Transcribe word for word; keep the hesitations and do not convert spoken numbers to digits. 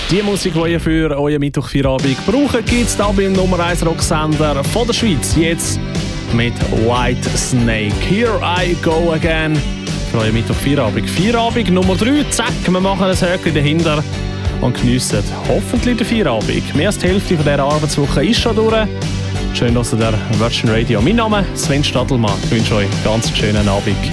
Die Musik, die ihr für euren Mittwoch-Feierabend braucht, gibt es hier beim Nummer eins Rocksender von der Schweiz. Jetzt mit White Snake. Here I go again. Für euren Mittwoch-Feierabend. Feierabend Nummer drei. Zack, wir machen ein Höckchen dahinter und geniessen hoffentlich den Feierabend. Mehr als die Hälfte von dieser Arbeitswoche ist schon durch. Schön, dass ihr der Virgin Radio. Mein Name ist Sven Stadelmann. Ich wünsche euch einen ganz schönen Abend.